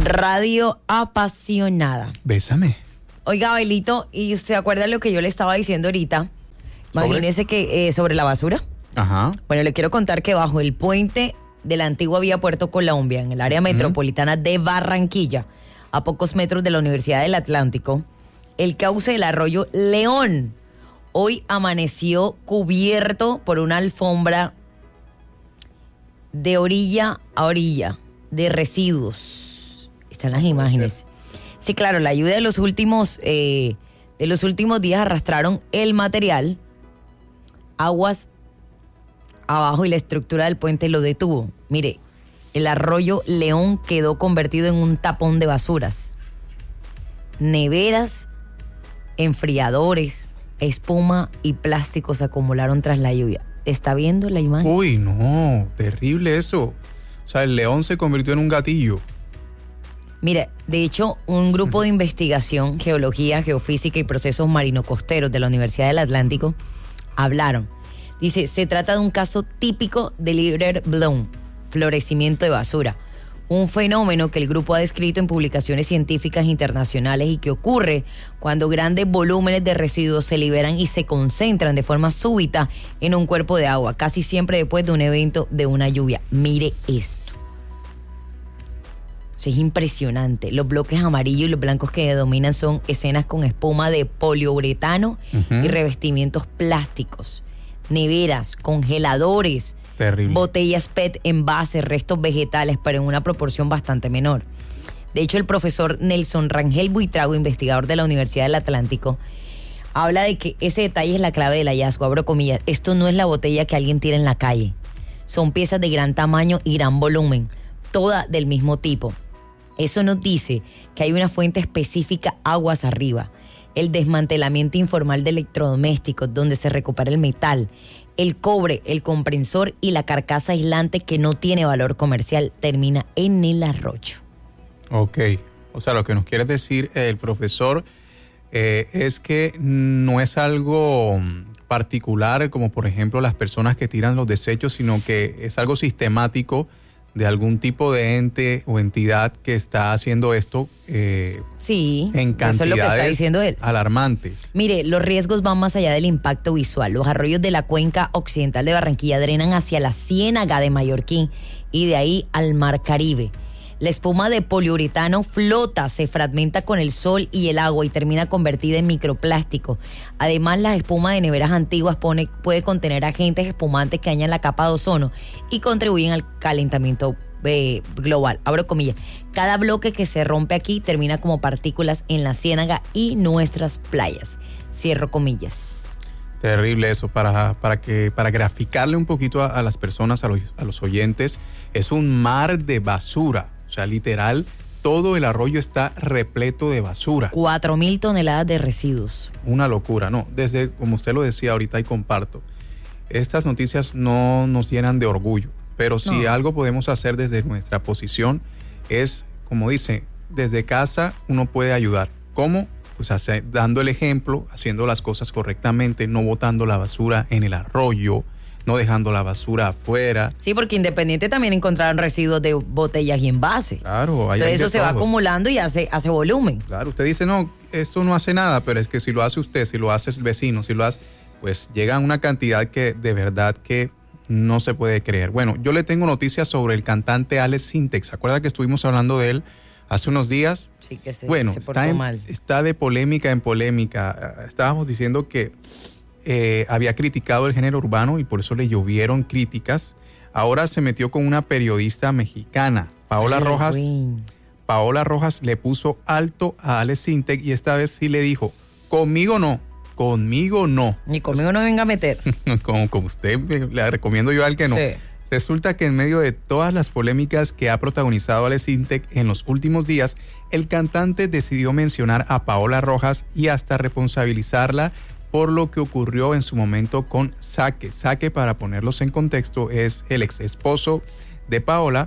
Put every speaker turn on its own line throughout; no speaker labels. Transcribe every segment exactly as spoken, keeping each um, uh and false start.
Radio apasionada.
Bésame.
Oiga, Abelito, ¿y usted acuerda lo que yo le estaba diciendo ahorita? Imagínese que eh, sobre la basura.
Ajá.
Bueno, le quiero contar que bajo el puente de la antigua vía Puerto Colombia, en el área metropolitana de Barranquilla, a pocos metros de la Universidad del Atlántico, el cauce del arroyo León hoy amaneció cubierto por una alfombra de orilla a orilla de residuos. Están las imágenes. Sí, claro, la lluvia de los últimos eh, de los últimos días arrastraron el material, aguas abajo y la estructura del puente lo detuvo. Mire, el arroyo León quedó convertido en un tapón de basuras. Neveras, enfriadores, espuma y plásticos se acumularon tras la lluvia. ¿Está viendo la imagen?
Uy, no, terrible eso. O sea, el león se convirtió en un gatillo.
Mira, de hecho, un grupo de investigación, geología, geofísica y procesos marino-costeros de la Universidad del Atlántico hablaron. Dice, se trata de un caso típico de litter bloom, florecimiento de basura, un fenómeno que el grupo ha descrito en publicaciones científicas internacionales y que ocurre cuando grandes volúmenes de residuos se liberan y se concentran de forma súbita en un cuerpo de agua, casi siempre después de un evento de una lluvia. Mire esto. Es impresionante. Los bloques amarillos y los blancos que dominan son escenas con espuma de poliuretano uh-huh. y revestimientos plásticos, neveras, congeladores,
terrible.
Botellas P E T, envases, restos vegetales, pero en una proporción bastante menor. De hecho, el profesor Nelson Rangel Buitrago, investigador de la Universidad del Atlántico, habla de que ese detalle es la clave del hallazgo. Abro comillas, esto no es la botella que alguien tira en la calle. Son piezas de gran tamaño y gran volumen, todas del mismo tipo. Eso nos dice que hay una fuente específica aguas arriba. El desmantelamiento informal de electrodomésticos, donde se recupera el metal, el cobre, el comprensor y la carcasa aislante que no tiene valor comercial, termina en el arroyo.
Ok, o sea, lo que nos quiere decir el profesor eh, es que no es algo particular, como por ejemplo las personas que tiran los desechos, sino que es algo sistemático de algún tipo de ente o entidad que está haciendo esto eh,
sí,
en cantidades
eso es lo que está diciendo él.
Alarmantes.
Mire, los riesgos van más allá del impacto visual. Los arroyos de la cuenca occidental de Barranquilla drenan hacia la Ciénaga de Mallorquín y de ahí al Mar Caribe. La espuma de poliuretano flota, se fragmenta con el sol y el agua y termina convertida en microplástico. Además, la espuma de neveras antiguas pone, puede contener agentes espumantes que dañan la capa de ozono y contribuyen al calentamiento eh, global. Abro comillas. Cada bloque que se rompe aquí termina como partículas en la ciénaga y nuestras playas. Cierro comillas.
Terrible eso, para, para, que, para graficarle un poquito a, a las personas, a los, a los oyentes, es un mar de basura. O sea, literal, todo el arroyo está repleto de basura.
Cuatro mil toneladas de residuos.
Una locura, ¿no? Desde, como usted lo decía ahorita y comparto, estas noticias no nos llenan de orgullo, pero si no. algo podemos hacer desde nuestra posición es, como dice, desde casa uno puede ayudar. ¿Cómo? Pues hace, dando el ejemplo, haciendo las cosas correctamente, no botando la basura en el arroyo, no dejando la basura afuera.
Sí, porque Independiente también encontraron residuos de botellas y envases.
Claro, hay
Entonces eso se
todo.
va acumulando y hace, hace volumen.
Claro, usted dice, no, esto no hace nada, pero es que si lo hace usted, si lo hace el vecino, si lo hace, pues llega a una cantidad que de verdad que no se puede creer. Bueno, yo le tengo noticias sobre el cantante Alex Sintek. ¿Se acuerda que estuvimos hablando de él hace unos días?
Sí, que se,
bueno,
se portó
está, en,
mal.
está de polémica en polémica. Estábamos diciendo que Eh, había criticado el género urbano y por eso le llovieron críticas. Ahora se metió con una periodista mexicana, Paola
Ay,
Rojas.
Queen.
Paola Rojas le puso alto a Alex Sintek y esta vez sí le dijo, conmigo no, conmigo no.
Ni conmigo no venga a meter.
como, como usted, le recomiendo yo al que no.
Sí.
Resulta que en medio de todas las polémicas que ha protagonizado Alex Sintek en los últimos días, el cantante decidió mencionar a Paola Rojas y hasta responsabilizarla por lo que ocurrió en su momento con Saque. Saque, para ponerlos en contexto, es el ex esposo de Paola,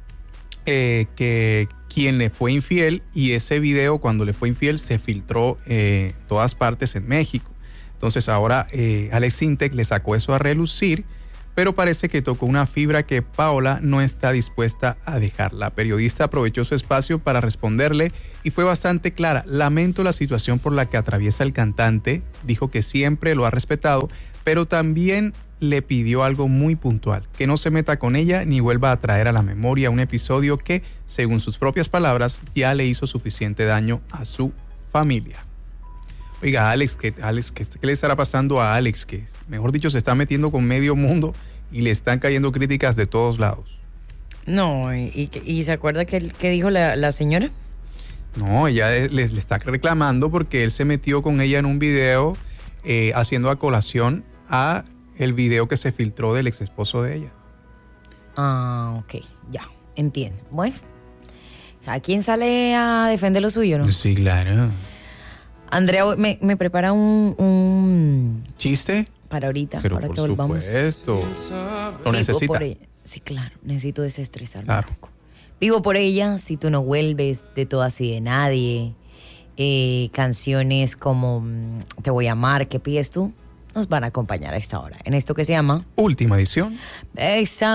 eh, que quien le fue infiel, y ese video cuando le fue infiel se filtró en eh, todas partes en México. Entonces ahora eh, Alex Sintek le sacó eso a relucir pero parece que tocó una fibra que Paola no está dispuesta a dejar. La periodista aprovechó su espacio para responderle y fue bastante clara. Lamento la situación por la que atraviesa el cantante, dijo que siempre lo ha respetado, pero también le pidió algo muy puntual, que no se meta con ella ni vuelva a traer a la memoria un episodio que, según sus propias palabras, ya le hizo suficiente daño a su familia. Oiga, Alex, ¿qué, Alex, ¿qué, qué le estará pasando a Alex? Que, mejor dicho, se está metiendo con medio mundo y le están cayendo críticas de todos lados.
No, ¿y, y se acuerda qué, qué dijo la, la señora?
No, ella le, le está reclamando porque él se metió con ella en un video eh, haciendo a colación a el video que se filtró del ex esposo de ella.
Ah, ok, ya, entiendo. Bueno, ¿a quién sale a defender lo suyo, no?
Sí, claro.
Andrea, me, me prepara un, un...
¿Chiste?
Para ahorita,
Pero
para
por
que volvamos.
supuesto. Lo necesita.
Sí, claro, necesito desestresarme
Claro.
un poco. Vivo por ella, Si tú no vuelves, De todas y de nadie. Eh, canciones como mm, Te voy a amar, ¿qué pides tú? Nos van a acompañar a esta hora. En esto que se llama
Última edición.
Esa